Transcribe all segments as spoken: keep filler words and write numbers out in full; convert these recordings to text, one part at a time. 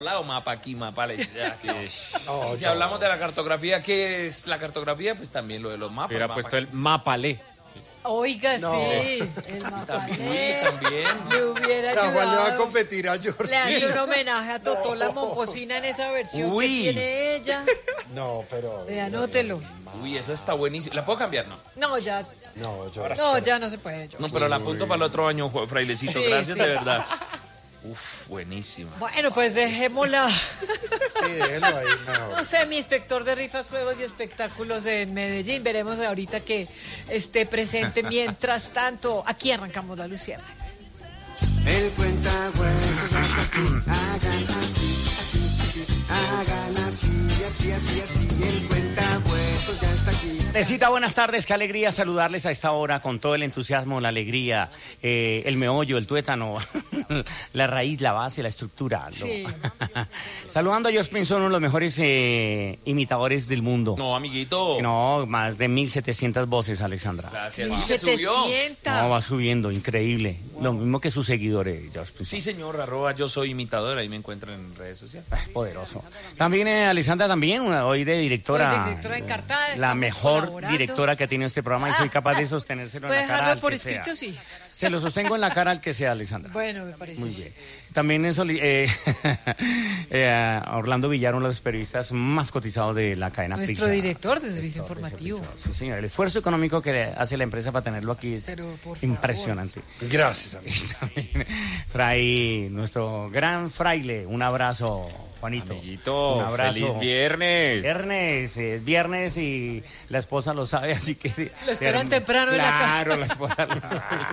lado, mapa aquí, mapa allá. No, si hablamos de la cartografía, ¿qué es la cartografía? Pues también lo de los mapas. Hubiera mapa puesto el mapalé. Oiga, No. sí, el mapa. También, también. Le hubiera Juan le va a ayudado. competir a George. Le hace un homenaje a Totó la Momposina en esa versión Uy. que tiene ella. No, pero. Eh, anótelo. Uy, esa está buenísima. ¿La puedo cambiar? No. No, ya, No, George. no, ya no se puede. Yo. No, pero la apunto para el otro año, Ju- frailecito. Sí, Gracias, sí. de verdad. Uf, buenísima. Bueno, pues dejémosla. Sí, déjelo ahí, mejor. No sé, mi inspector de rifas, juegos y espectáculos en Medellín. Veremos ahorita que esté presente. Mientras tanto, aquí arrancamos la Luciana. El cuentahuesos hasta aquí, hagan así, así, así, hagan así, así, así, así, el cuentahuesos ya está aquí. Necesita, buenas tardes, qué alegría saludarles a esta hora con todo el entusiasmo, la alegría, eh, el meollo, el tuétano, la raíz, la base, la estructura. ¿no? Sí. Saludando a George Pinzón, uno de los mejores eh, imitadores del mundo. No, amiguito. No, más de mil setecientas voces, Alexandra. Gracias. mil Se subió. setecientas. No, va subiendo, increíble. Lo mismo que sus seguidores, George Pinzón. Sí, señor, arroba yo soy imitador, ahí me encuentran en redes sociales. Poderoso. También eh, Alexandra, también, una, hoy de directora. Hoy de directora encartada, La estamos mejor colaborando. directora que ha tenido este programa y soy capaz de sostenérselo en Puede la cara dejarlo al por que escrito, sea. sí. Se lo sostengo en la cara al que sea, Alexandra. Bueno, me parece. Muy bien. También es soli- eh, eh, Orlando Villar, uno de los periodistas más cotizados de la cadena Nuestro Prisa. director de servicio informativo. Sí, señor. El esfuerzo económico que hace la empresa para tenerlo aquí es Pero, por favor. impresionante. Gracias, amigo. También, Fray, nuestro gran fraile, un abrazo, Juanito. Amiguito, un abrazo. feliz viernes. Viernes, es viernes y la esposa lo sabe, así que... Lo esperan temprano en la casa. Claro, la esposa lo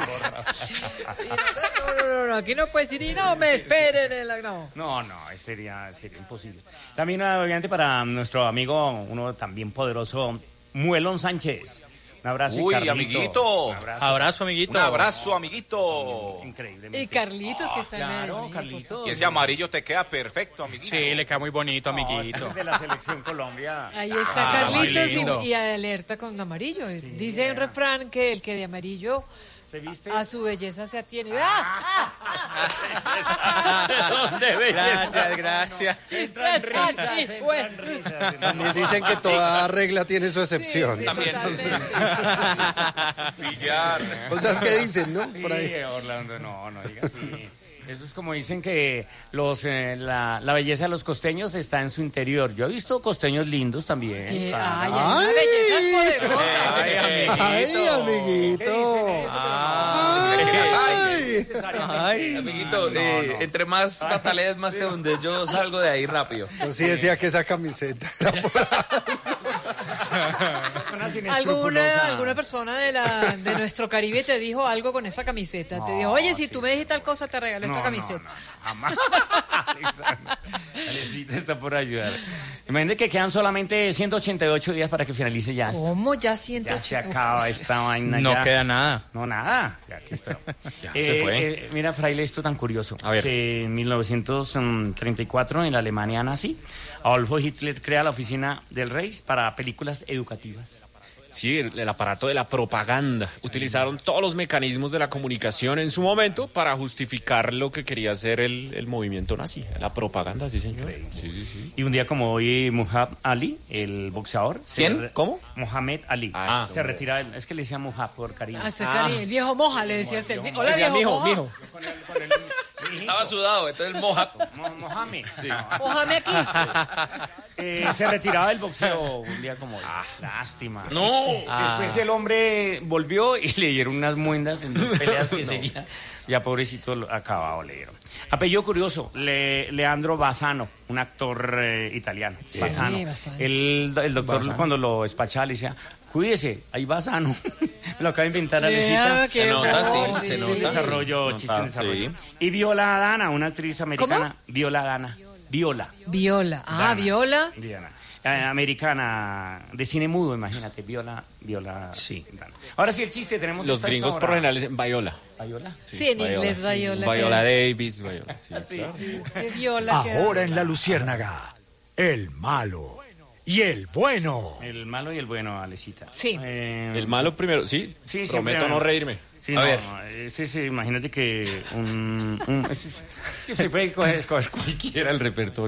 No, no, no, no, aquí no puedes ir y no me esperen. En la... No. No, no, sería, sería imposible. También, obviamente, para nuestro amigo, uno también poderoso, Muelón Sánchez. Un abrazo. Uy, y Carlito. amiguito. Un abrazo. Abrazo, amiguito. Un abrazo, amiguito. Increíblemente. Y Carlitos, que está en Claro, Medellín. Carlitos. Y ese amarillo te queda perfecto, amiguito. Sí, le queda muy bonito, No, amiguito. este es de la selección Colombia. Ahí está Ah, Carlitos muy lindo. y, y alerta con amarillo. Dice un refrán que el que de amarillo ¿Se viste? a su belleza se atiene. ¡Ah! ¿Dónde ves? Gracias, gracias. Entran risas, Sí, entran bueno. risas. También dicen que toda regla tiene su excepción. Sí, También. totalmente. Villar. O sea, es que dicen, ¿no? Por ahí. Sí, Orlando, no, no digas así. Eso es como dicen que los eh, la, la belleza de los costeños está en su interior. Yo he visto costeños lindos también. Que- claro. Ay, hay una belleza poderosa. Ay, amiguito. Ay, amiguito. ¿Qué dicen eso? Ay. Ay, Amiguito, eh, entre más pataleas, más te hundes. Yo salgo de ahí rápido. Yo sí decía que esa camiseta era por Personas ¿Alguna, inescrupulosas. alguna persona de, la, de nuestro Caribe te dijo algo con esa camiseta. Te dijo, oye, si tú me dijiste tal cosa, te regalo esta No, camiseta. no, no, jamás. Alexandra, Alecita está por ayudar. Imagínate que quedan solamente ciento ochenta y ocho días para que finalice ya esto. ¿Cómo ya siento? Ya se acaba esta vaina. No ya. queda nada. No, nada. Ya, aquí está. Ya, Eh, se fue. eh, mira, Fraile, esto tan curioso. A ver. Que en mil novecientos treinta y cuatro, en la Alemania nazi, Adolfo Hitler crea la Oficina del Reich para películas educativas. Sí, el, el aparato de la propaganda. Utilizaron todos los mecanismos de la comunicación en su momento para justificar lo que quería hacer el, el movimiento nazi. La propaganda, sí, señor. Sí, sí, sí. Y un día como hoy, Muhammad Ali, el boxeador. se ¿Quién? re- ¿Cómo? Mohamed Ali. Ah, se retira. del- Es que le decía Muhammad por cariño. Ah, ese cari- el viejo moja, le decía usted. Hola, Decía, viejo mijo, moja. mijo. Con el- con el- Estaba sudado, entonces el moja. Mo- Mohamed. Mójame aquí. Eh, se retiraba del boxeo un día como hoy. Lástima. No. Después el hombre volvió y le dieron unas muendas en dos peleas que seguía. Ya pobrecito lo- acabado le dieron. Apellido curioso, Le- Leandro Bassano, un actor eh, italiano. Bassano. Bassano. El, el doctor cuando lo despachaba le decía, cuídese, ahí Bassano. lo acaba de inventar Vea, Alecita. qué Se nota, sí, bueno, se Chiste en nota. desarrollo, Se chiste en nota, desarrollo. sí. Y Viola Dana, una actriz americana. Viola Dana. Viola. Viola. Ah, Dana. Viola. Diana. Eh, americana, de cine mudo, imagínate, Viola, Viola. Sí. Dana. Ahora sí el chiste, tenemos Los esta gringos hora. por lo general dicen Viola. ¿Viola? Sí, en inglés Viola. Viola que- Davis, Viola. Sí, claro. Sí, es que Viola. queda- Ahora en la Luciérnaga, el malo y el bueno. El malo y el bueno, Alecita. Sí. Eh, El malo primero, sí. Sí, Prometo siempre- no reírme. Sí, A no, ver. eh, sí, sí, imagínate que un... un- es, es que se puede coger- escoger cualquiera el repertorio.